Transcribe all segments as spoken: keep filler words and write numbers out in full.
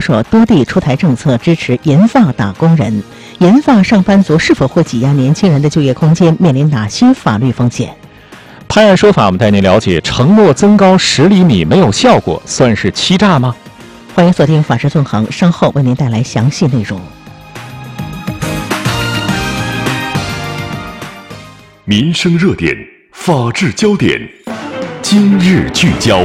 社多地出台政策支持研发打工人，研发上班族是否会挤压年轻人的就业空间，面临哪些法律风险？ 拍案说法，我们带您了解：承诺增高十厘米没有效果，算是欺诈吗？ 欢迎锁定《法治纵横》，稍后为您带来详细内容。 民生热点，法治焦点，今日聚焦。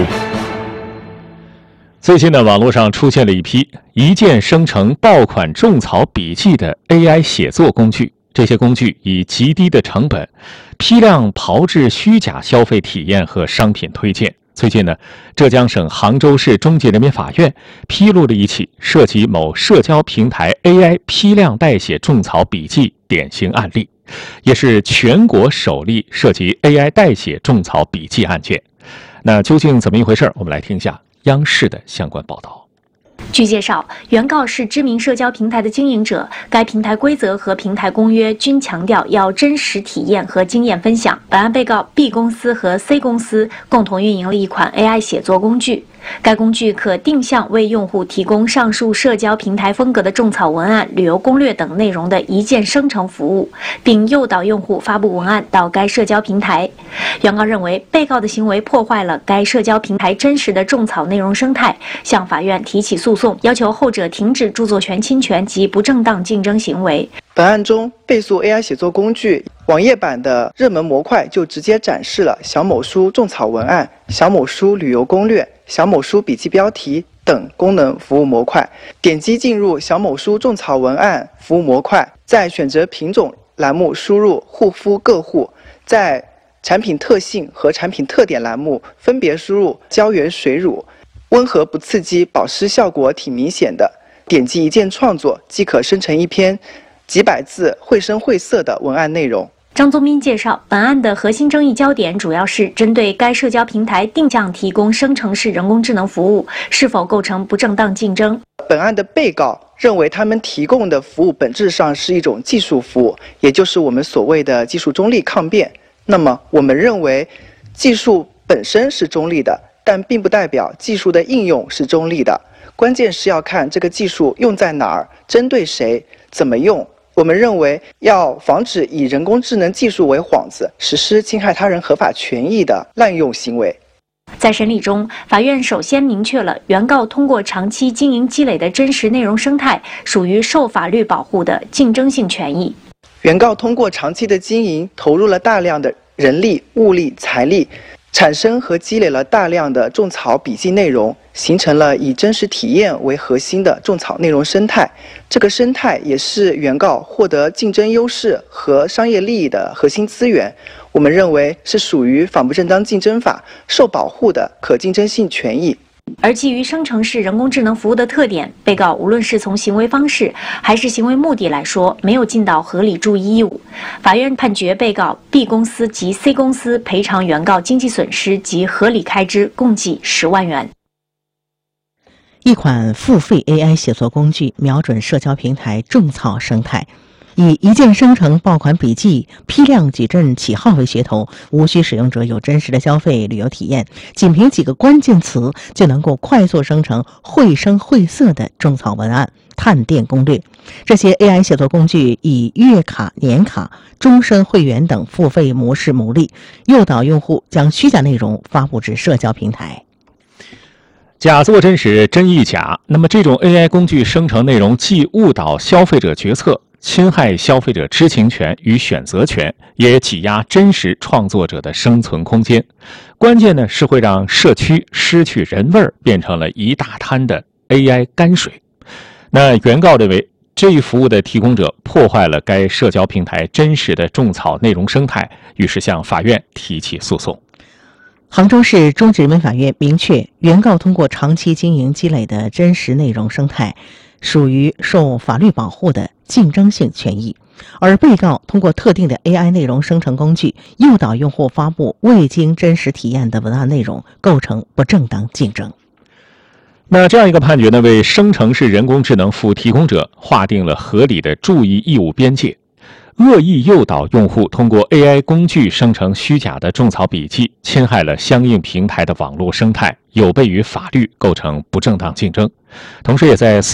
最近呢，网络上出现了一批一键生成爆款种草笔记的 A I 写作工具。这些工具以极低的成本，批量炮制虚假消费体验和商品推荐。最近呢，浙江省杭州市中级人民法院披露了一起涉及某社交平台 A I 批量代写种草笔记典型案例，也是全国首例涉及 A I 代写种草笔记案件。那究竟怎么一回事？我们来听一下央视的相关报道。 据介绍，原告是知名社交平台的经营者，该平台规则和平台公约均强调要真实体验和经验分享。本案被告 B 公司和 C 公司共同运营了一款 A I 写作工具，该工具可定向为用户提供上述社交平台风格的种草文案、旅游攻略等内容的一键生成服务，并诱导用户发布文案到该社交平台。原告认为，被告的行为破坏了该社交平台真实的种草内容生态，向法院提起诉讼，要求后者停止著作权侵权及不正当竞争行为。 本案中，倍速 A I 写作工具网页版的热门模块就直接展示了小某书种草文案、小某书旅游攻略、小某书笔记标题等功能服务模块。点击进入小某书种草文案服务模块，在选择品种栏目输入护肤个护，在产品特性和产品特点栏目分别输入胶原水乳，温和不刺激，保湿效果挺明显的。点击一键创作，即可生成一篇几百字绘声绘色的文案内容。 张宗斌介绍，本案的核心争议焦点主要是针对该社交平台定向提供生成式人工智能服务是否构成不正当竞争。 本案的被告认为，他们提供的服务本质上是一种技术服务，也就是我们所谓的技术中立抗辩。那么，我们认为，技术本身是中立的，但并不代表技术的应用是中立的。关键是要看这个技术用在哪儿，针对谁，怎么用。我们认为，要防止以人工智能技术为幌子，实施侵害他人合法权益的滥用行为。 在审理中，法院首先明确了原告通过长期经营积累的真实内容生态属于受法律保护的竞争性权益。 原告通过长期的经营，投入了大量的人力、物力、财力，产生和积累了大量的种草笔记内容，形成了以真实体验为核心的种草内容生态。这个生态也是原告获得竞争优势和商业利益的核心资源。我们认为是属于反不正当竞争法受保护的可竞争性权益。 而基于生成式人工智能服务的特点，被告无论是从行为方式还是行为目的来说，没有尽到合理注意义务。法院判决被告 B 公司及 C 公司赔偿原告经济损失及合理开支共计十万元。 一款付费 A I 写作工具瞄准社交平台种草生态，以一键生成爆款笔记、批量矩阵起号为噱头，无需使用者有真实的消费旅游体验，仅凭几个关键词就能够快速生成绘声绘色的种草文案、探店攻略。这些 A I 写作工具以月卡、年卡、终身会员等付费模式牟利，诱导用户将虚假内容发布至社交平台。 假作真实，真亦假。那么这种 A I 工具生成内容既误导消费者决策，侵害消费者知情权与选择权，也挤压真实创作者的生存空间。关键呢是会让社区失去人味儿，变成了一大滩的 A I 泔水。那原告认为，这一服务的提供者破坏了该社交平台真实的种草内容生态，于是向法院提起诉讼。 杭州市中级人民法院明确，原告通过长期经营积累的真实内容生态属于受法律保护的竞争性权益，而被告通过特定的 A I 内容生成工具诱导用户发布未经真实体验的文案内容，构成不正当竞争。 那这样一个判决呢，为生成式人工智能服务提供者划定了合理的注意义务边界。恶意诱导用户通过 A I 工具生成虚假的种草笔记，侵害了相应平台的网络生态，有悖于法律，构成不正当竞争。同时也在